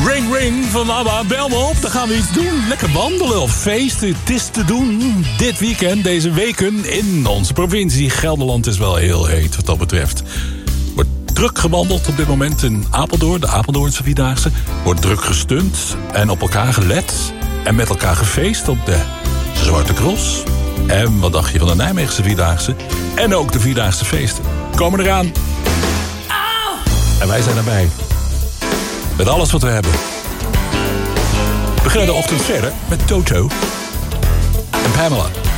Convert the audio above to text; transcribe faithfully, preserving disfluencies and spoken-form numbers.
Ring Ring van ABBA, bel me op. Dan gaan we iets doen. Lekker wandelen of feesten. Het is te doen dit weekend, deze weken in onze provincie. Gelderland is wel heel heet wat dat betreft. Wordt druk gewandeld op dit moment in Apeldoorn. De Apeldoornse Vierdaagse. Wordt druk gestunt en op elkaar gelet. En met elkaar gefeest op de Zwarte Cross. En wat dacht je van de Nijmeegse Vierdaagse? En ook de Vierdaagse feesten. Komen eraan. En wij zijn erbij. Met alles wat we hebben. We beginnen de ochtend verder met Toto en Pamela.